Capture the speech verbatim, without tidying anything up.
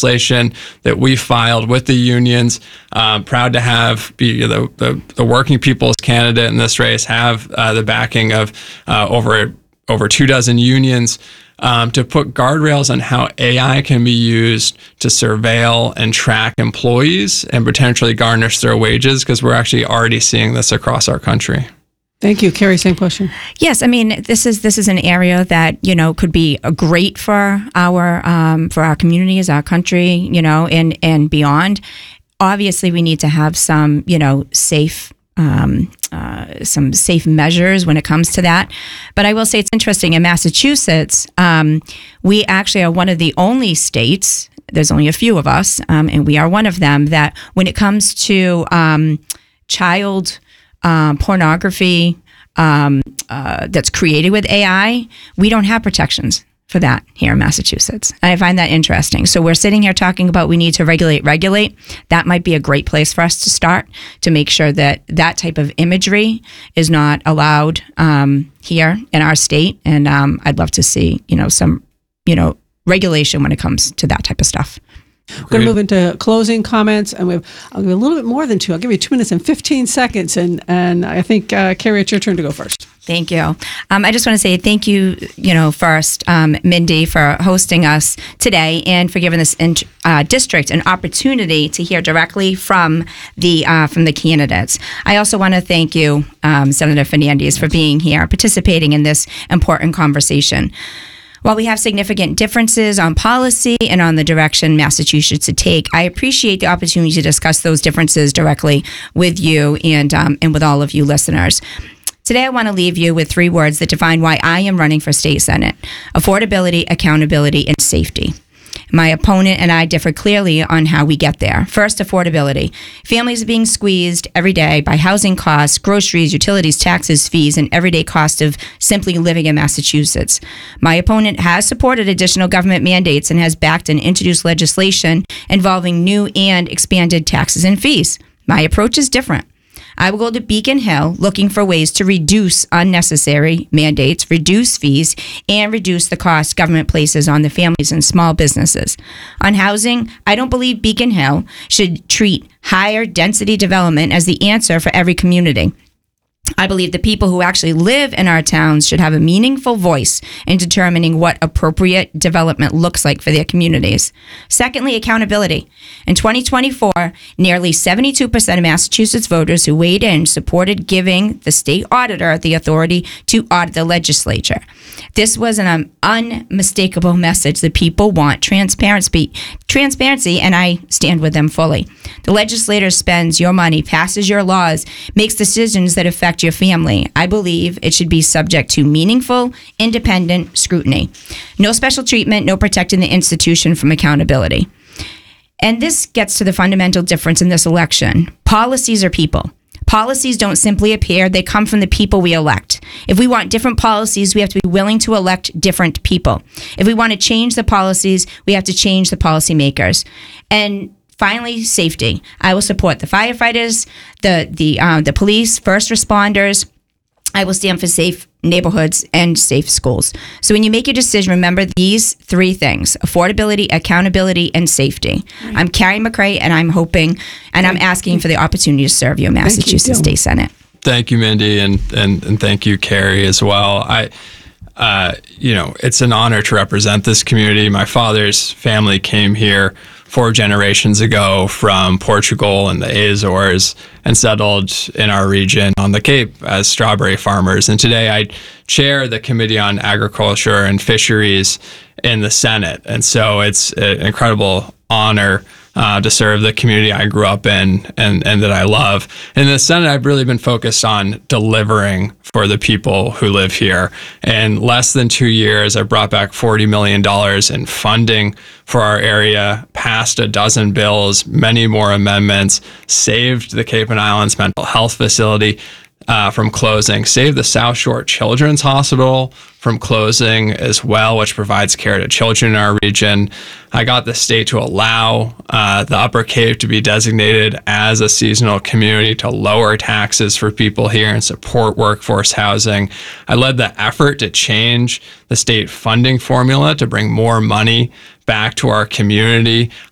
legislation that we filed with the unions. Um, proud to have be the, the, the working people's candidate in this race, have uh, the backing of uh, over over two dozen unions, um, to put guardrails on how A I can be used to surveil and track employees and potentially garnish their wages, because we're actually already seeing this across our country. Thank you. Carrie, same question. Yes, I mean, this is this is an area that, you know, could be great for our um, for our communities, our country, you know, and, and beyond. Obviously, we need to have some, you know, safe Um, uh, some safe measures when it comes to that. But I will say it's interesting. In Massachusetts, um, we actually are one of the only states, there's only a few of us, um, and we are one of them, that when it comes to um, child um, pornography um, uh, that's created with A I, we don't have protections for that here in Massachusetts. And I find that interesting. So we're sitting here talking about we need to regulate, regulate. That might be a great place for us to start, to make sure that that type of imagery is not allowed um, here in our state. And um, I'd love to see, you know, some, you know, regulation when it comes to that type of stuff. We're going to move into closing comments, and we have, I'll give you a little bit more than two. I'll give you two minutes and fifteen seconds, and and I think uh, Carrie, it's your turn to go first. Thank you. Um, I just want to say thank you, you know, first, um, Mindy, for hosting us today and for giving this in, uh, district an opportunity to hear directly from the uh, from the candidates. I also want to thank you, um, Senator Fernandez, for being here, participating in this important conversation. While we have significant differences on policy and on the direction Massachusetts should take, I appreciate the opportunity to discuss those differences directly with you and um, and with all of you listeners. Today, I want to leave you with three words that define why I am running for state senate: affordability, accountability, and safety. My opponent and I differ clearly on how we get there. First, affordability. Families are being squeezed every day by housing costs, groceries, utilities, taxes, fees, and everyday cost of simply living in Massachusetts. My opponent has supported additional government mandates and has backed and introduced legislation involving new and expanded taxes and fees. My approach is different. I will go to Beacon Hill looking for ways to reduce unnecessary mandates, reduce fees, and reduce the cost government places on the families and small businesses. On housing, I don't believe Beacon Hill should treat higher density development as the answer for every community. I believe the people who actually live in our towns should have a meaningful voice in determining what appropriate development looks like for their communities. Secondly, accountability. In twenty twenty-four, nearly seventy-two percent of Massachusetts voters who weighed in supported giving the state auditor the authority to audit the legislature. This was an um, unmistakable message that people want transparency, transparency, and I stand with them fully. The legislator spends your money, passes your laws, makes decisions that affect your family. I believe it should be subject to meaningful, independent scrutiny. No special treatment, no protecting the institution from accountability. And this gets to the fundamental difference in this election. Policies are people. Policies don't simply appear, they come from the people we elect. If we want different policies, we have to be willing to elect different people. If we want to change the policies, we have to change the policymakers. And finally, safety. I will support the firefighters, the the uh, the police, first responders. I will stand for safe neighborhoods and safe schools. So when you make your decision, remember these three things: affordability, accountability, and safety. Right. I'm Carrie McRae, and I'm hoping, and I'm asking for the opportunity to serve you in Massachusetts State Senate. Thank you, Mindy, and, and, and thank you, Carrie, as well. I, uh, you know, it's an honor to represent this community. My father's family came here four generations ago from Portugal and the Azores and settled in our region on the Cape as strawberry farmers. And today I chair the Committee on Agriculture and Fisheries in the Senate. And so it's an incredible honor uh, to serve the community I grew up in and, and that I love. In the Senate, I've really been focused on delivering for the people who live here. In less than two years, I brought back forty million dollars in funding for our area, passed a dozen bills, many more amendments, saved the Cape and Islands Mental Health Facility uh, from closing, saved the South Shore Children's Hospital from closing as well, which provides care to children in our region. I got the state to allow uh, the Upper Cape to be designated as a seasonal community to lower taxes for people here and support workforce housing. I led the effort to change the state funding formula to bring more money back to our community.